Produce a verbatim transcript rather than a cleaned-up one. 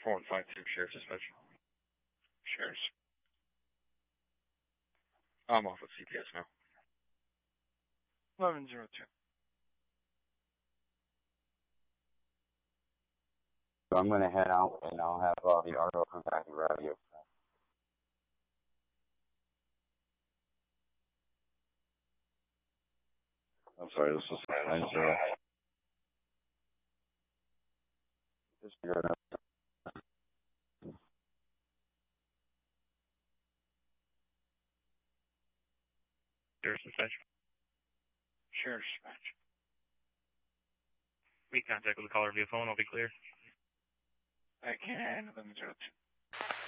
four one five two, Sheriff Dispatch. Sheriff. I'm off with C P S now. eleven zero two. So I'm going to head out, and I'll have uh, the R O come back and grab you. I'm sorry, this is nine zero. Just figure it out. Sheriff Dispatch. Sheriff Dispatch. Make contact with the caller via phone. I'll be clear. I can. eleven zero two.